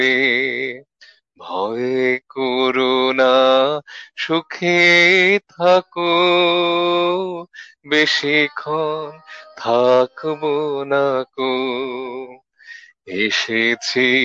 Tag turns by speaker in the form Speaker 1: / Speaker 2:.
Speaker 1: ভয় করো না, সুখে থাকো, বেশিক্ষণ থাকবো না কো, এসেছি